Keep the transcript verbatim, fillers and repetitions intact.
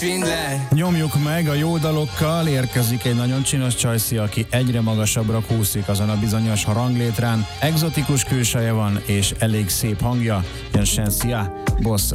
Svindler. Nyomjuk meg a jó dalokkal, érkezik egy nagyon csinos csajszi, aki egyre magasabbra kúszik azon a bizonyos ranglétrán. Egzotikus külseje van, és elég szép hangja. Jön Shensia, Boss